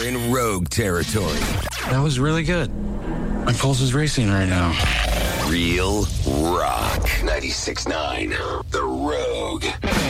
in Rogue territory. That was really good. My pulse is racing right now. Real rock. 96.9 The Rogue.